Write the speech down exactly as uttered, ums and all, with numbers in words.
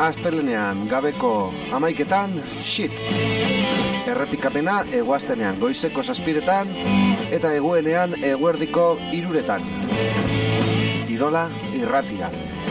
astelenean gabeko amaiketan, shit. Errepikapena eguaztenean goizeko zazpiretan eta eguenean eguerdiko iruretan. Irola irratian.